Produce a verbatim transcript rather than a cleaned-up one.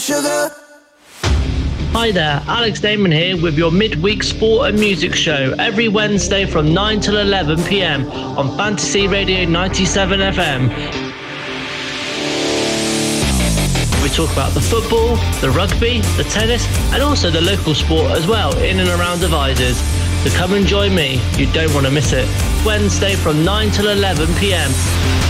Sugar. Hi there, Alex Damon here with your midweek sport and music show every Wednesday from nine till eleven p.m. on Fantasy Radio ninety-seven F M. We talk about the football, the rugby, the tennis and also the local sport as well in and around Devizes. So come and join me, you don't want to miss it. Wednesday from nine till eleven p.m.